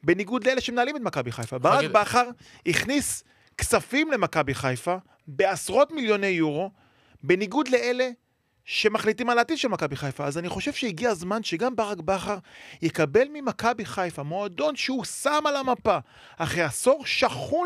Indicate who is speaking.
Speaker 1: בניגוד לאלה שמנהלים את מכבי חיפה. ברק בכר הכניס כספים למכבי חיפה, בעשרות מיליוני יורו, בניגוד לאלה שמחליטים על העתיד של מכבי חיפה. אז אני חושב שהגיע הזמן שגם ברק בכר יקבל ממכבי חיפה, מועדון שהוא שם על המפה, אחרי עשור שחון